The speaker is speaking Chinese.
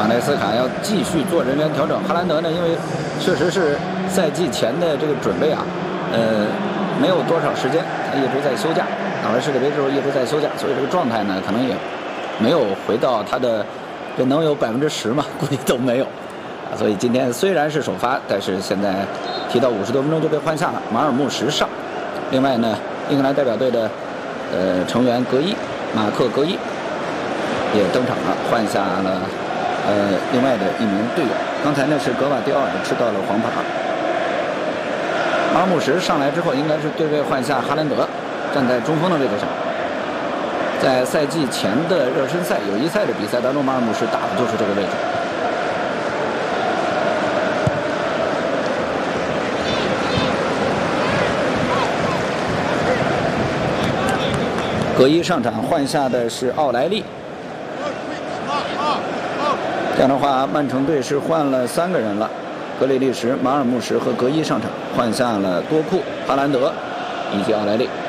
马内斯卡要继续做人员调整。哈兰德呢，因为确实是赛季前的这个准备啊，没有多少时间，他一直在休假，打完世界杯之后一直在休假，所以这个状态呢，可能也没有回到他的，这能有10%吗？估计都没有。所以今天虽然是首发，但是现在提到50多分钟就被换下了，马尔穆什上。另外呢，英格兰代表队的成员马克格伊也登场了，换下了另外的一名队友。刚才呢是格瓦迪奥尔吃到了黄牌。马尔穆什上来之后，应该是对位换下哈兰德，站在中锋的位置上。在赛季前的热身赛、友谊赛的比赛当中，马尔穆什打的就是这个位置。格伊上场换下的是奥莱利。这样的话，曼城队是换了3个人了，格里利什、马尔穆什和格伊上场，换下了多库、哈兰德以及奥莱利。